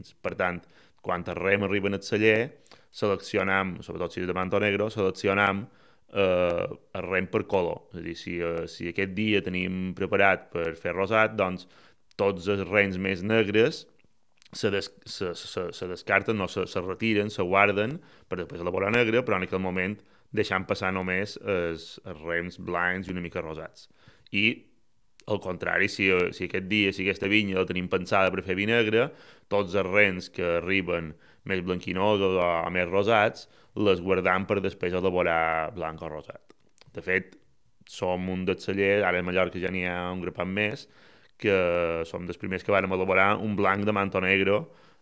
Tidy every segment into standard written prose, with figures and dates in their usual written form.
vins. Per tant, quan els raïms arriben al celler, seleccionam, sobretot si és de Manto Negro, seleccionam el raïm per color. És a dir, si aquest dia tenim preparat per fer rosat, doncs tots els raïms més negres se descarten, no, se retiren, se guarden per després elaborar negre, però en aquell moment deixant passar només els raïms blancs i una mica rosats. I al contrari, si aquest dia, si aquesta vinya la tenim pensada per fer vi negre, tots els raïms que arriben més blanquinosos o més rosats, les guardam per després elaborar blanc o rosat. De fet, som un dels cellers, ara a Mallorca ja n'hi ha un grapat més, que som dels primers que vàrem elaborar un blanc de Manto Negro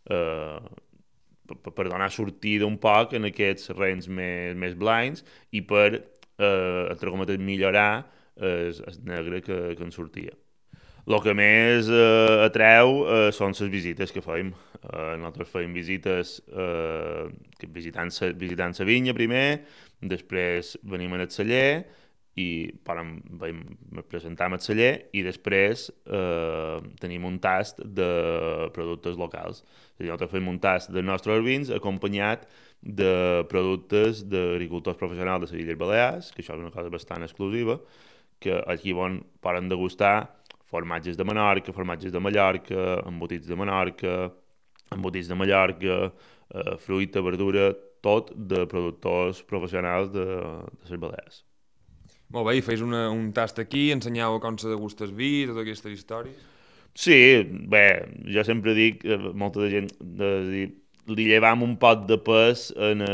per donar sortida un poc en aquests raïms més blancs i per, entre cometes, millorar el negre que en sortia. El que més atreu són les visites que fem. Nosaltres fem visites visitant la vinya primer, després venim al celler i ens presentam al celler i després tenim un tast de productes locals. És a dir, nosaltres fem un tast dels nostres vins acompanyat de productes d'agricultors professionals de les Illes Balears, que això és una cosa bastant exclusiva, que aquí poden degustar formatges de Menorca, formatges de Mallorca, embotits de Menorca, embotits de Mallorca, fruita, verdura, tot de productors professionals de les Balears. Molt bé, i feis un tast aquí, ensenyeu com se degusta el vi, totes aquestes històries. Sí, bé, jo sempre dic, molta de gent, dir, li llevam un pot de pes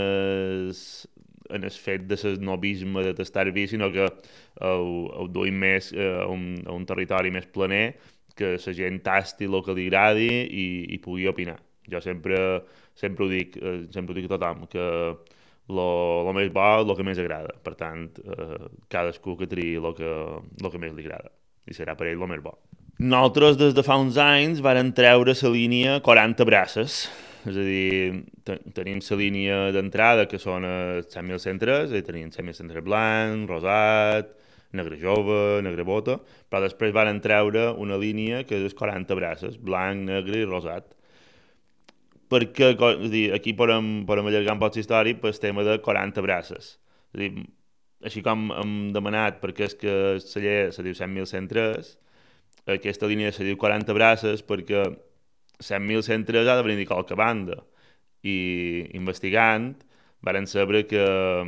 en el fet de l'esnobisme de tastar vi, sinó que ho duim més a un territori més planer, que la gent tasti el que li agradi i pugui opinar. Jo sempre ho dic a tothom, que lo més bo és el que més agrada. Per tant, cadascú que triï el que més li agrada. I serà per ell el més bo. Nosaltres, des de fa uns anys, vàrem treure la línia 40 braces. És a dir, tenim la línia d'entrada, que són els 100.103, i tenim 100.103 blanc, rosat, negre jove, negre bota, però després vàrem treure una línia que és 40 braces, blanc, negre i rosat. Perquè, és dir, aquí podem allargar un poc la història pel tema de 40 braces. És dir, així com hem demanat, perquè és que el celler se diu 100.103, aquesta línia se diu 40 braces perquè 100.103 ha de venir de qualque banda. I investigant, varen saber que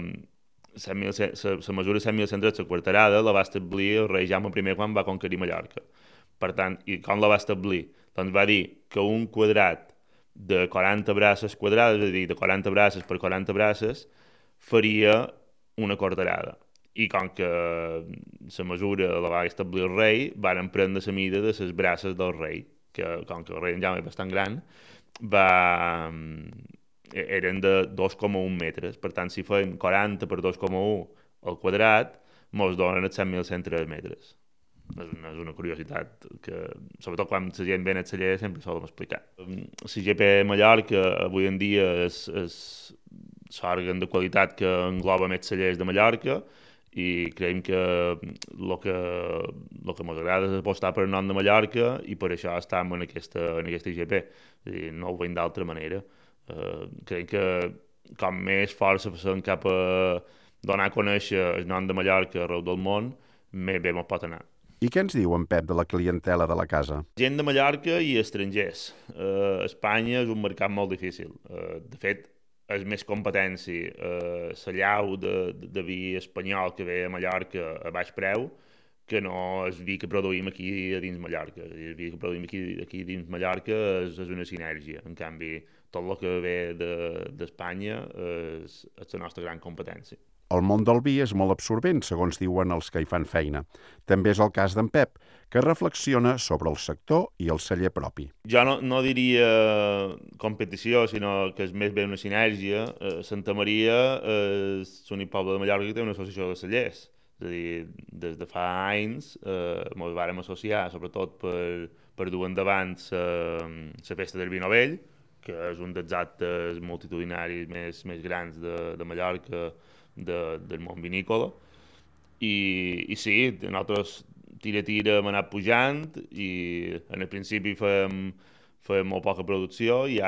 la mesura 100.103, la quarterada, la va establir el rei Jaume I quan va conquerir Mallorca. Per tant, i com la va establir? Doncs va dir que un quadrat de 40 braces quadrades, és a dir, de 40 braces per 40 braces, faria una quarterada. I com que la mesura la va establir el rei, varen prendre la mida de les braces del rei, que com que el rei en Jaume és bastant gran, eren de 2,1 metres. Per tant, si fem 40 per 2,1 al quadrat, mos donen els 100.103 metres. És una curiositat que, sobretot quan la gent ve al celler, sempre solem explicar. CGP Mallorca avui en dia és l'òrgan de qualitat que engloba més cellers de Mallorca i creiem que el que ens agrada és apostar per el nom de Mallorca i per això estem en aquesta IGP. És a dir, no ho veiem d'altra manera. Creiem que com més força fem cap a donar a conèixer el nom de Mallorca arreu del món, més bé ens pot anar. I què ens diu en Pep de la clientela de la casa? Gent de Mallorca i estrangers. Espanya és un mercat molt difícil. De fet, és més competència la llau de vi espanyol que ve a Mallorca a baix preu que no el vi que produïm aquí a dins Mallorca. El vi que produïm aquí dins Mallorca és una sinergia. En canvi, tot el que ve d'Espanya és la nostra gran competència. El món del vi és molt absorbent, segons diuen els que hi fan feina. També és el cas d'en Pep, que reflexiona sobre el sector i el celler propi. Jo no diria competició, sinó que és més bé una sinergia. Santa Maria és l'únic poble de Mallorca que té una associació de cellers. És a dir, des de fa anys ens vàrem associar, sobretot per dur endavant la festa del vi novell, que és un dels actes multitudinaris més grans de Mallorca, del món vinícola. I sí, nosaltres tira hem anat pujant i en el principi fèiem molt poca producció i